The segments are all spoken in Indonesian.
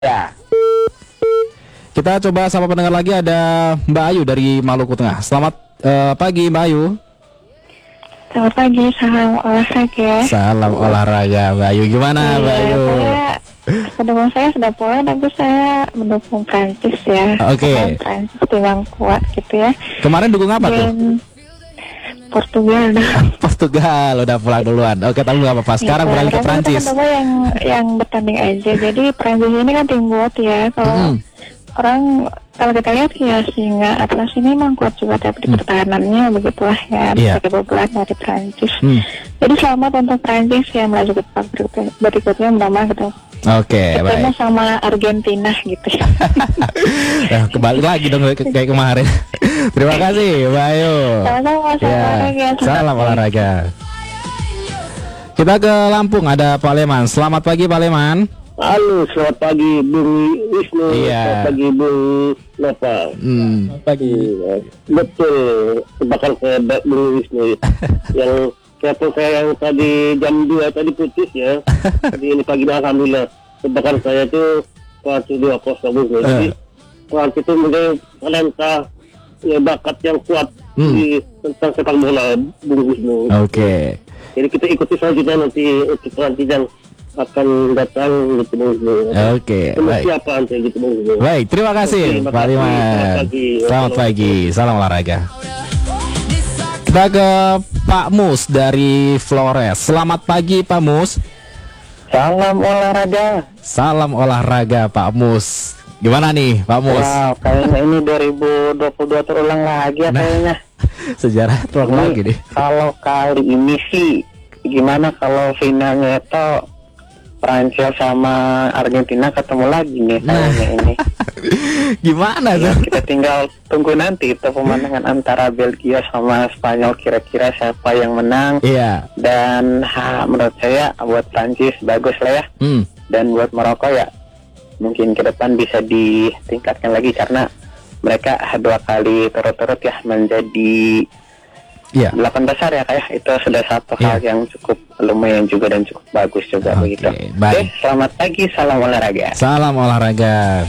Ya. Kita coba sama pendengar lagi, ada Mbak Ayu dari Maluku Tengah. Selamat pagi Mbak Ayu. Selamat pagi, salam olahraga. Salam olahraga Mbak Ayu. Gimana Mbak Ayu? Pendukung saya sudah pulang, tapi saya mendukung Prancis ya. Oke. Prancis memang kuat gitu ya. Kemarin dukung apa tuh? Portugal. Portugal udah pulang duluan. Oke, tapi nggak apa-apa. Sekarang ya, beralih ke Prancis. yang bertanding aja. Jadi Prancis ini kan tim kuat ya. Kalau kalau kita lihat ya, Singa Atlas ini memang kuat juga, tapi di pertahanannya begitulah ya, bisa kebobolan dari Prancis. Jadi selamat untuk Prancis yang melaju ke babak berikutnya, mudah-mudahan gitu. Oke, baik. Sama Argentina gitu. Nah, kembali lagi dong kayak kemarin. Terima kasih Mbak Ayu. Salam olahraga. Kita ke Lampung, ada Pak Leman. Selamat pagi Pak Leman. Halo, selamat pagi Bung Wisnu. Selamat pagi Bung Nova. Selamat pagi. Betul, tebakan ke Bung Wisnu. Yang telepon saya yang tadi jam 2 tadi putus ya. Tadi ini pagi alhamdulillah. Tebakan saya itu Perancis 2-0 Bung. Jadi Perancis itu mungkin talenta ya, bakat yang kuat di tentang sepak bola Bung Wisnu. Oke. Jadi kita ikuti selanjutnya nanti untuk Perancis yang akan datang gitu Bung. Oke, baik. Siapa nanti gitu Bung. Baik, terima kasih Pak Liman. Selamat pagi, salam olahraga. Kita ke Pak Mus dari Flores. Selamat pagi Pak Mus. Salam olahraga. Salam olahraga Pak Mus. Gimana nih Pak Mus? Wow, kayaknya ini 2022 terulang lagi ya kayaknya. Sejarah terulang lagi nih. Kalau kali ini sih gimana kalau finalnya itu Prancis sama Argentina ketemu lagi nih kayaknya ini. Gimana tuh? Ya, kita tinggal tunggu nanti itu pemandangan antara Belgia sama Spanyol, kira-kira siapa yang menang. Iya. Dan menurut saya buat Prancis bagus lah ya. Dan buat Maroko ya mungkin ke depan bisa ditingkatkan lagi karena mereka 2 kali turut-turut ya menjadi 8 besar ya kayak itu sudah satu hal yang cukup lumayan juga dan cukup bagus juga begitu. Baik. Selamat pagi, salam olahraga. Salam olahraga.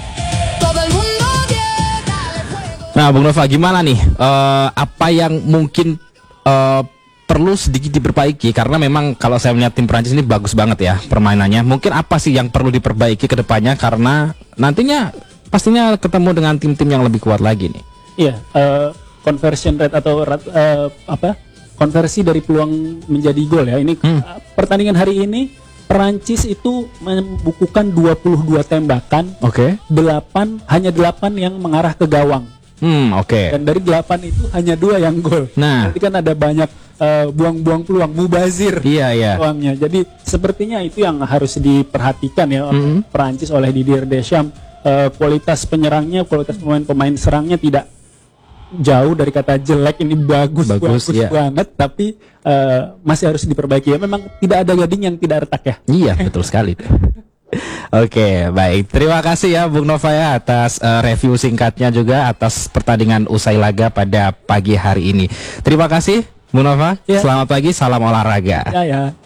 Nah, Bung Nova, gimana nih? Apa yang mungkin perlu sedikit diperbaiki? Karena memang kalau saya melihat tim Prancis ini bagus banget ya permainannya. Mungkin apa sih yang perlu diperbaiki ke depannya? Karena nantinya pastinya ketemu dengan tim-tim yang lebih kuat lagi nih. Iya. Conversion rate atau konversi dari peluang menjadi gol ya. Ini pertandingan hari ini Perancis itu membukukan 22 tembakan. Hanya 8 yang mengarah ke gawang. Dan dari 8 itu hanya 2 yang gol. Nanti kan ada banyak buang-buang peluang, mubazir peluangnya. Jadi sepertinya itu yang harus diperhatikan ya oleh Perancis, oleh Didier Deschamps. Kualitas penyerangnya, kualitas pemain serangnya tidak jauh dari kata jelek, ini bagus banget, tapi masih harus diperbaiki ya. Memang tidak ada gading yang tidak retak ya. Iya, betul sekali. Oke, baik. Terima kasih ya Bung Nova ya atas review singkatnya juga atas pertandingan usai laga pada pagi hari ini. Terima kasih Bung Nova. Selamat pagi, salam olahraga. Ya.